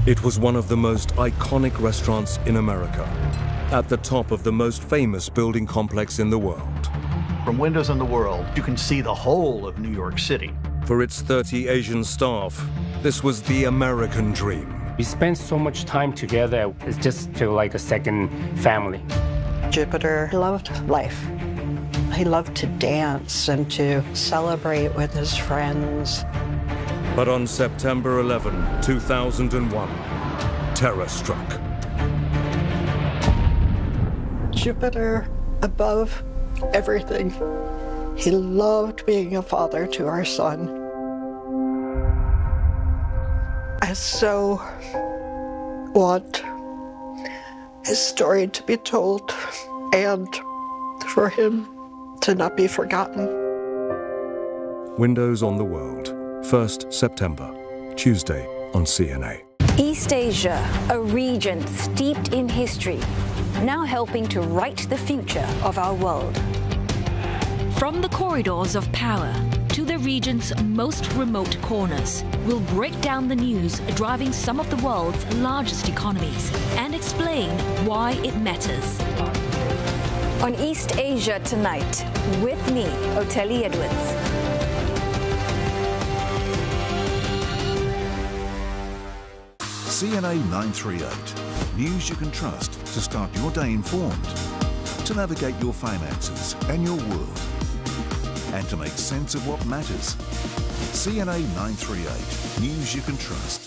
It was one of the most iconic restaurants in America, at the top of the most famous building complex in the world. From windows in the world, you can see the whole of New York City. For its 30 Asian staff, this was the American dream. We spent so much time together, it just felt like a second family. Jupiter loved life. He loved to dance and to celebrate with his friends. But on September 11, 2001, terror struck. Jupiter above everything. He loved being a father to our son. I so want his story to be told and for him to not be forgotten. Windows on the World, 1st September, Tuesday on CNA. East Asia, a region steeped in history, now helping to write the future of our world. From the corridors of power to the region's most remote corners, we'll break down the news driving some of the world's largest economies and explain why it matters. On East Asia Tonight, with me, Oteli Edwards. CNA 938. News you can trust to start your day informed, to navigate your finances and your world, and to make sense of what matters. CNA 938. News you can trust.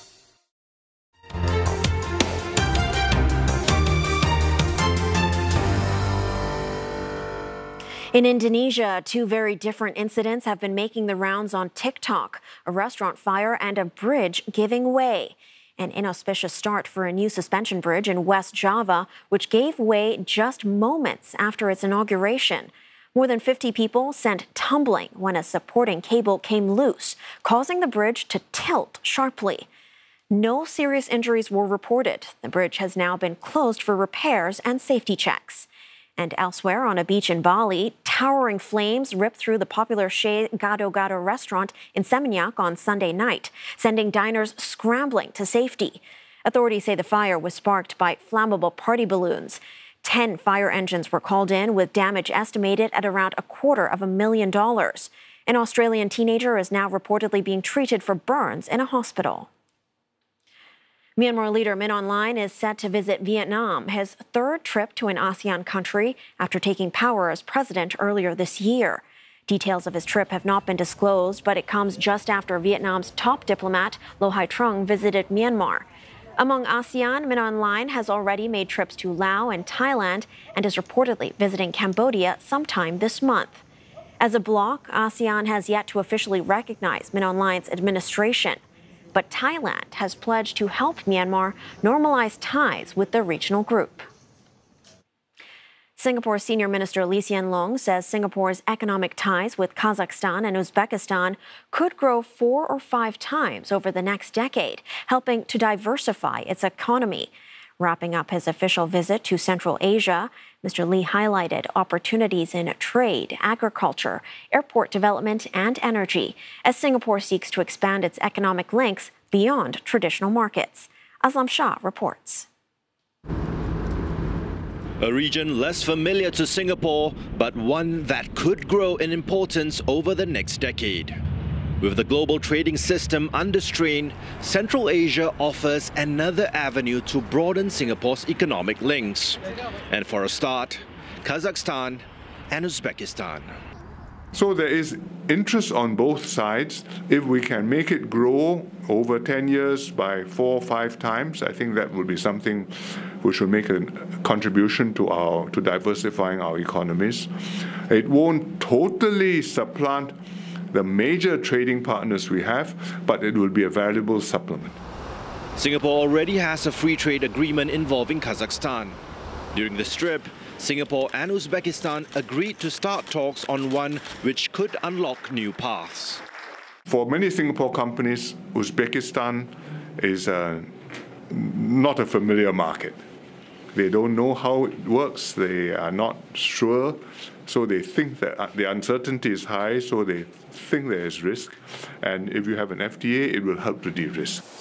In Indonesia, two very different incidents have been making the rounds on TikTok: a restaurant fire and a bridge giving way. An inauspicious start for a new suspension bridge in West Java, which gave way just moments after its inauguration. More than 50 people sent tumbling when a supporting cable came loose, causing the bridge to tilt sharply. No serious injuries were reported. The bridge has now been closed for repairs and safety checks. And elsewhere on a beach in Bali, towering flames ripped through the popular Chez Gado Gado restaurant in Seminyak on Sunday night, sending diners scrambling to safety. Authorities say the fire was sparked by flammable party balloons. 10 fire engines were called in, with damage estimated at around $250,000. An Australian teenager is now reportedly being treated for burns in a hospital. Myanmar leader Min Aung Hlaing is set to visit Vietnam, his third trip to an ASEAN country after taking power as president earlier this year. Details of his trip have not been disclosed, but it comes just after Vietnam's top diplomat, Lo Hai Trung, visited Myanmar. Among ASEAN, Min Aung Hlaing has already made trips to Laos and Thailand and is reportedly visiting Cambodia sometime this month. As a bloc, ASEAN has yet to officially recognize Min Aung Hlaing's administration. But Thailand has pledged to help Myanmar normalize ties with the regional group. Singapore Senior Minister Lee Hsien Loong says Singapore's economic ties with Kazakhstan and Uzbekistan could grow 4 or 5 times over the next decade, helping to diversify its economy. Wrapping up his official visit to Central Asia, Mr. Lee highlighted opportunities in trade, agriculture, airport development, and energy as Singapore seeks to expand its economic links beyond traditional markets. Aslam Shah reports. A region less familiar to Singapore, but one that could grow in importance over the next decade. With the global trading system under strain, Central Asia offers another avenue to broaden Singapore's economic links. And for a start, Kazakhstan and Uzbekistan. So there is interest on both sides. If we can make it grow over 10 years by 4 or 5 times, I think that would be something which will make a contribution to diversifying our economies. It won't totally supplant the major trading partners we have, but it will be a valuable supplement. Singapore already has a free trade agreement involving Kazakhstan. During this trip, Singapore and Uzbekistan agreed to start talks on one which could unlock new paths. For many Singapore companies, Uzbekistan is not a familiar market. They don't know how it works, they are not sure, so they think that the uncertainty is high, so they think there is risk. And if you have an FTA, it will help to de-risk.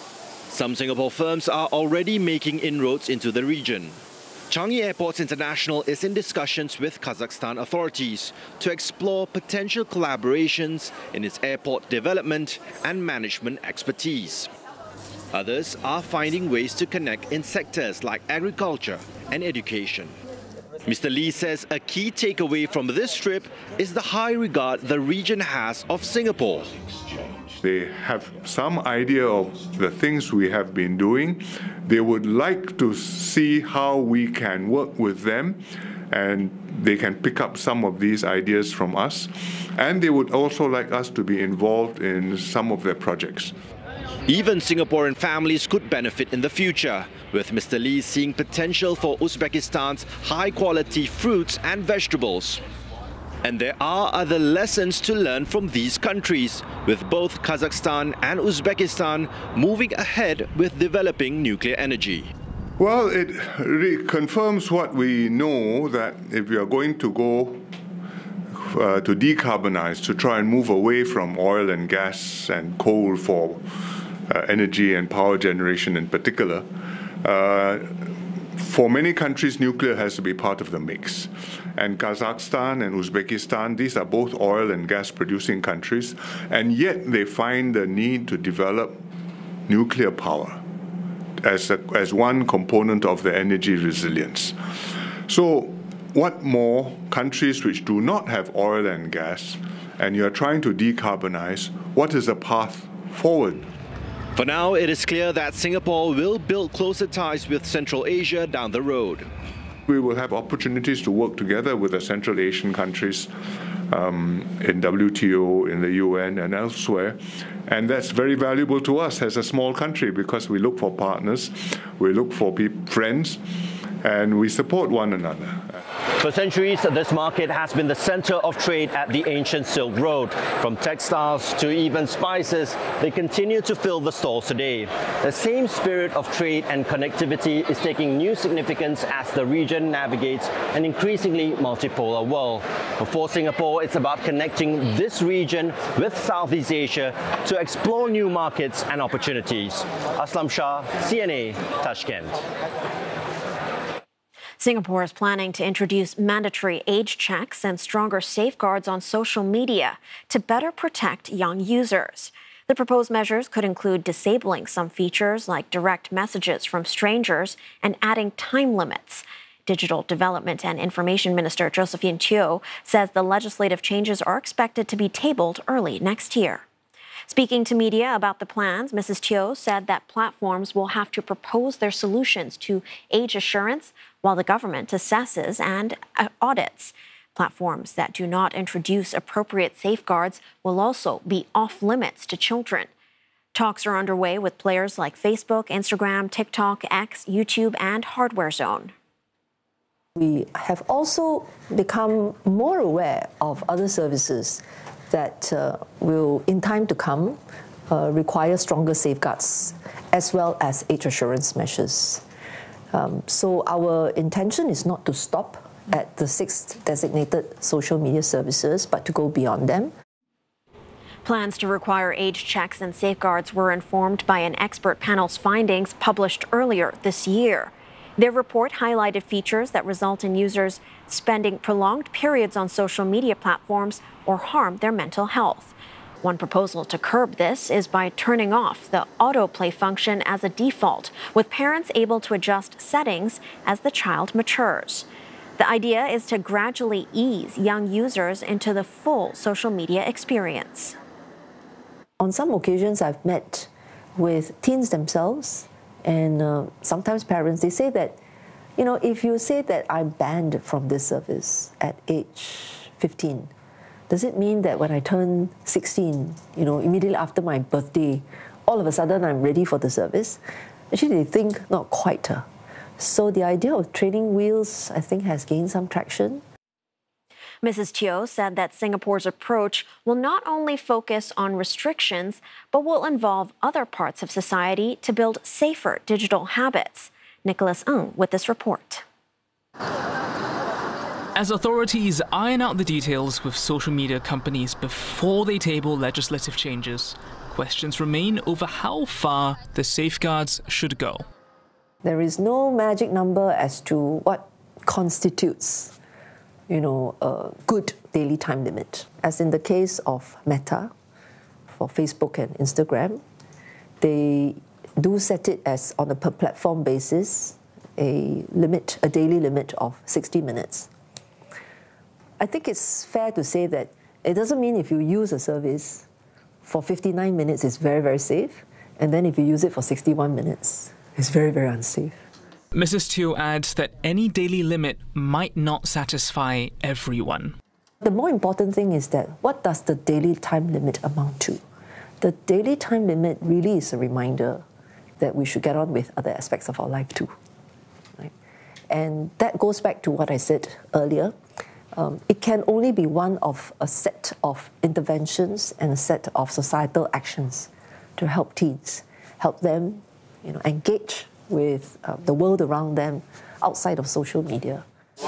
Some Singapore firms are already making inroads into the region. Changi Airports International is in discussions with Kazakhstan authorities to explore potential collaborations in its airport development and management expertise. Others are finding ways to connect in sectors like agriculture and education. Mr. Lee says a key takeaway from this trip is the high regard the region has of Singapore. They have some idea of the things we have been doing. They would like to see how we can work with them, and they can pick up some of these ideas from us. And they would also like us to be involved in some of their projects. Even Singaporean families could benefit in the future, with Mr. Lee seeing potential for Uzbekistan's high-quality fruits and vegetables. And there are other lessons to learn from these countries, with both Kazakhstan and Uzbekistan moving ahead with developing nuclear energy. Well, it reconfirms what we know, that if we are going to go to decarbonize, to try and move away from oil and gas and coal for energy and power generation in particular, for many countries, nuclear has to be part of the mix. And Kazakhstan and Uzbekistan, these are both oil and gas producing countries, and yet they find the need to develop nuclear power as one component of the energy resilience. So what more countries which do not have oil and gas, and you're trying to decarbonize, what is the path forward? For now, it is clear that Singapore will build closer ties with Central Asia down the road. We will have opportunities to work together with the Central Asian countries in WTO, in the UN and elsewhere. And that's very valuable to us as a small country, because we look for partners, we look for friends, and we support one another. For centuries, this market has been the center of trade at the ancient Silk Road. From textiles to even spices, they continue to fill the stalls today. The same spirit of trade and connectivity is taking new significance as the region navigates an increasingly multipolar world. For Singapore, it's about connecting this region with Southeast Asia to explore new markets and opportunities. Aslam Shah, CNA, Tashkent. Singapore is planning to introduce mandatory age checks and stronger safeguards on social media to better protect young users. The proposed measures could include disabling some features like direct messages from strangers and adding time limits. Digital Development and Information Minister Josephine Teo says the legislative changes are expected to be tabled early next year. Speaking to media about the plans, Mrs. Teo said that platforms will have to propose their solutions to age assurance while the government assesses and audits. Platforms that do not introduce appropriate safeguards will also be off limits to children. Talks are underway with players like Facebook, Instagram, TikTok, X, YouTube, and Hardware Zone. We have also become more aware of other services that will, in time to come, require stronger safeguards as well as age assurance measures. So our intention is not to stop at the 6 designated social media services, but to go beyond them. Plans to require age checks and safeguards were informed by an expert panel's findings published earlier this year. Their report highlighted features that result in users spending prolonged periods on social media platforms or harm their mental health. One proposal to curb this is by turning off the autoplay function as a default, with parents able to adjust settings as the child matures. The idea is to gradually ease young users into the full social media experience. On some occasions, I've met with teens themselves, and sometimes parents, they say that, you know, if you say that I'm banned from this service at age 15, does it mean that when I turn 16, you know, immediately after my birthday, all of a sudden I'm ready for the service? Actually, they think not quite. So the idea of training wheels, I think, has gained some traction. Mrs. Teo said that Singapore's approach will not only focus on restrictions, but will involve other parts of society to build safer digital habits. Nicholas Ng with this report. As authorities iron out the details with social media companies before they table legislative changes, questions remain over how far the safeguards should go. There is no magic number as to what constitutes, a good daily time limit. As in the case of Meta, for Facebook and Instagram, they do set it as on a per platform basis, a daily limit of 60 minutes. I think it's fair to say that it doesn't mean if you use a service for 59 minutes, it's very, very safe. And then if you use it for 61 minutes, it's very, very unsafe. Mrs. Teo adds that any daily limit might not satisfy everyone. The more important thing is that what does the daily time limit amount to? The daily time limit really is a reminder that we should get on with other aspects of our life too. Right? And that goes back to what I said earlier. It can only be one of a set of interventions and a set of societal actions to help teens, help them engage with the world around them outside of social media.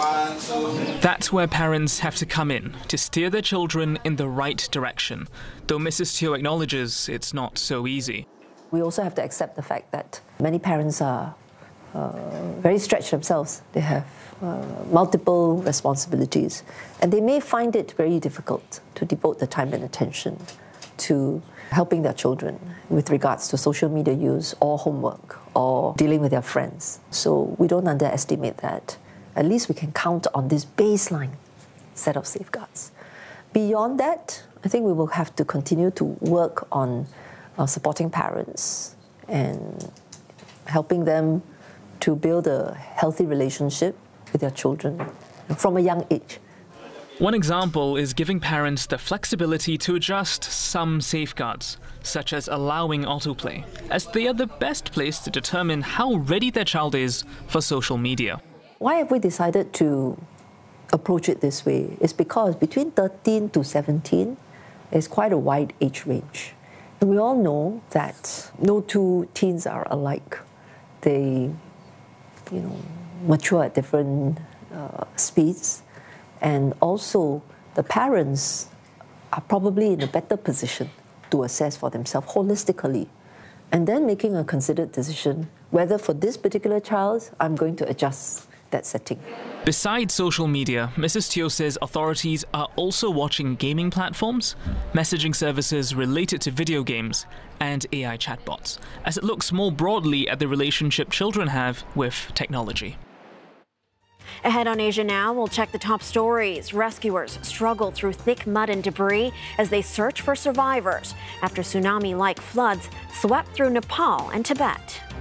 That's where parents have to come in to steer their children in the right direction, though Mrs. Teo acknowledges it's not so easy. We also have to accept the fact that many parents are very stretched themselves. They have multiple responsibilities, and they may find it very difficult to devote the time and attention to helping their children with regards to social media use or homework or dealing with their friends. So we don't underestimate that. At least we can count on this baseline set of safeguards. Beyond that, I think we will have to continue to work on supporting parents and helping them to build a healthy relationship with their children from a young age. One example is giving parents the flexibility to adjust some safeguards, such as allowing autoplay, as they are the best place to determine how ready their child is for social media. Why have we decided to approach it this way? It's because between 13 to 17 is quite a wide age range. And we all know that no two teens are alike. They, mature at different speeds. And also, the parents are probably in a better position to assess for themselves holistically, and then making a considered decision whether for this particular child, I'm going to adjust that setting. Besides social media, Mrs. Teo says authorities are also watching gaming platforms, messaging services related to video games, and AI chatbots, as it looks more broadly at the relationship children have with technology. Ahead on Asia Now, we'll check the top stories. Rescuers struggle through thick mud and debris as they search for survivors after tsunami-like floods swept through Nepal and Tibet.